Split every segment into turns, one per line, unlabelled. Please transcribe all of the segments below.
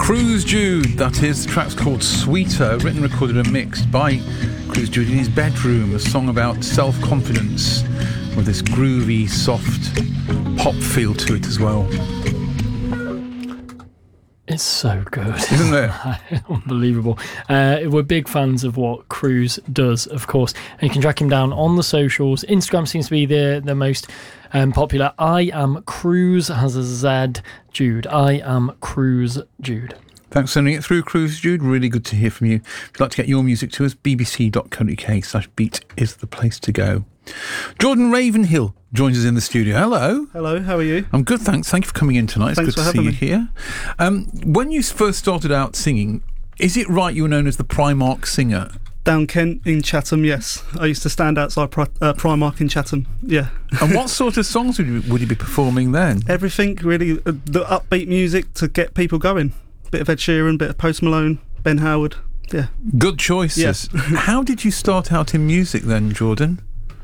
Cruise Jude, that is. The track's called Sweeter, written, recorded and mixed by Cruise Jude in his bedroom. A song about self-confidence with this groovy, soft pop feel to it as well.
It's so good.
Isn't it?
Unbelievable. We're big fans of what Cruise does, of course. And you can track him down on the socials. Instagram seems to be the most popular. I am Cruise, has a Z, Jude. I am Cruise Jude.
Thanks for sending it through, Cruise Jude. Really good to hear from you. If you'd like to get your music to us, bbc.co.uk/beat is the place to go. Jordan Ravenhill joins us in the studio. Hello.
Hello, how are you?
I'm good, thanks. Thank you for coming in tonight. It's
Thanks
good
for
to see
having
you here. When you first started out singing, is it right you were known as the Primark singer?
Down Kent in Chatham, yes. I used to stand outside Primark in Chatham, yeah.
And what sort of songs would you be performing then?
Everything, really. The upbeat music to get people going. Bit of Ed Sheeran, bit of Post Malone, Ben Howard, yeah.
Good choices.
Yes.
How did you start out in music then, Jordan?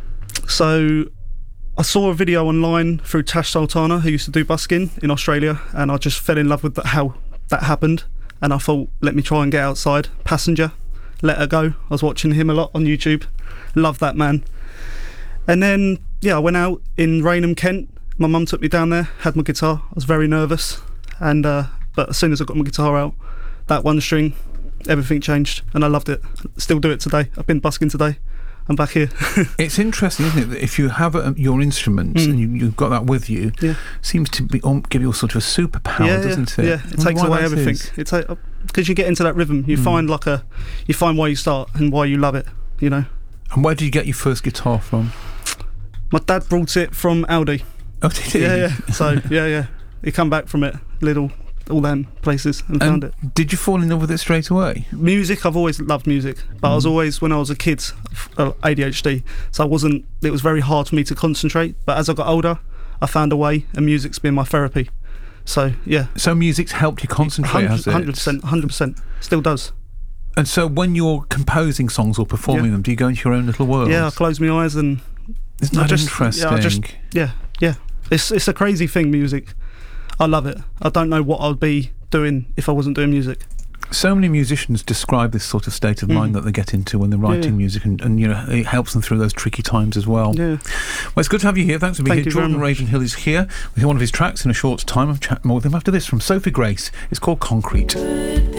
So I saw a video online through Tash Sultana, who used to do busking in Australia, and I just fell in love with how that happened, and I thought, let me try and get outside. Passenger, Let Her Go. I was watching him a lot on YouTube. Love that man. And then, yeah, I went out in Rainham, Kent. My mum took me down there, had my guitar. I was very nervous, and but as soon as I got my guitar out, that one string, everything changed, and I loved it. Still do it today. I've been busking today. I'm back here.
It's interesting, isn't it, that if you have your instruments and you've got that with you, seems to give you a sort of a superpower, doesn't it?
Yeah, it takes away everything. Because you get into that rhythm, you find you find why you start and why you love it, you know.
And where did you get your first guitar from?
My dad brought it from Aldi.
Oh, did he?
Yeah. So he come back from it, all them places, and found it.
Did you fall in love with it straight away?
Music, I've always loved music, but I was always, when I was a kid, ADHD, so it was very hard for me to concentrate, but as I got older, I found a way, and music's been my therapy. So, yeah.
So music's helped you concentrate, has it?
100%, still does.
And so when you're composing songs or performing them, do you go into your own little world?
Yeah, I close my eyes and...
Isn't that interesting?
Yeah. It's a crazy thing, music. I love it. I don't know what I'd be doing if I wasn't doing music.
So many musicians describe this sort of state of mind that they get into when they're writing music, and you know, it helps them through those tricky times as well. Yeah. Well, it's good to have you here. Thanks for being here. Jordan Ravenhill is here. We'll hear one of his tracks in a short time. I'll chat more with him after this from Sophie Grace. It's called Concrete.